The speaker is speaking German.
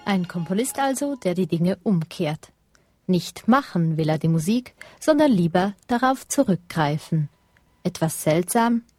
Ein Komponist also, der die Dinge umkehrt. Nicht machen will er die Musik, sondern lieber darauf zurückgreifen. Etwas seltsam,